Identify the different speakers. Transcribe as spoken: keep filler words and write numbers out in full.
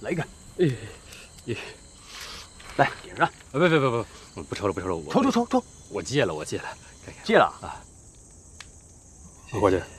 Speaker 1: 来一根。
Speaker 2: 哎，哎，
Speaker 1: 来点上。
Speaker 2: 别别别别，不抽了不抽了，我
Speaker 1: 抽抽抽抽，
Speaker 2: 我戒了我戒了，
Speaker 1: 戒了
Speaker 2: 啊。
Speaker 3: 伙计，